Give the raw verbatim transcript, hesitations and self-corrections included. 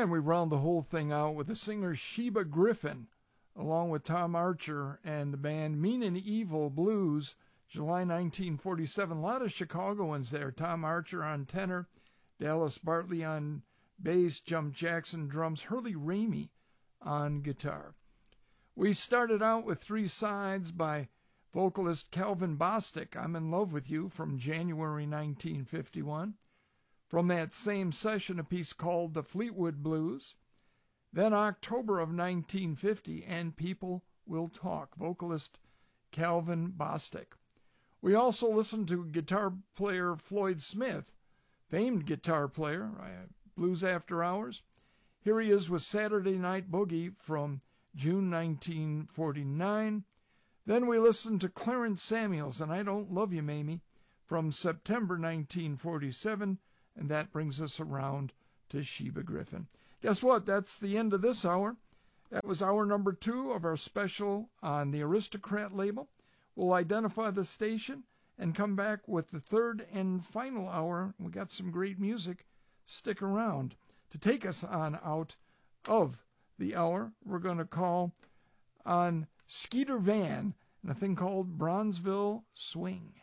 And we round the whole thing out with the singer Sheba Griffin, along with Tom Archer and the band Mean and Evil Blues, July nineteen forty-seven. A lot of Chicagoans there. Tom Archer on tenor, Dallas Bartley on bass, Jump Jackson drums, Hurley Ramey on guitar. We started out with Three Sides by vocalist Calvin Bostic, I'm in Love with You, from January nineteen fifty-one. From that same session, a piece called The Fleetwood Blues. Then October of nineteen fifty, And People Will Talk, vocalist Calvin Bostic. We also listened to guitar player Floyd Smith, famed guitar player, Blues After Hours. Here he is with Saturday Night Boogie from June nineteen forty-nine. Then we listened to Clarence Samuels and I Don't Love You, Mamie, from September nineteen forty-seven, and that brings us around to Sheba Griffin. Guess what? That's the end of this hour. That was hour number two of our special on the Aristocrat label. We'll identify the station and come back with the third and final hour. We got some great music. Stick around. To take us on out of the hour, we're going to call on Skeeter Van and a thing called Bronzeville Swing.